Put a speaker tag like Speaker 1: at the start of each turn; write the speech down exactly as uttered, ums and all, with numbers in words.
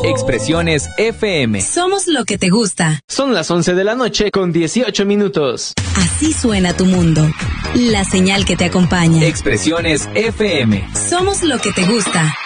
Speaker 1: Expresiones F M.
Speaker 2: Somos lo que te gusta.
Speaker 3: Son las once de la noche con dieciocho minutos.
Speaker 2: Así suena tu mundo. La señal que te acompaña.
Speaker 1: Expresiones F M.
Speaker 2: Somos lo que te gusta.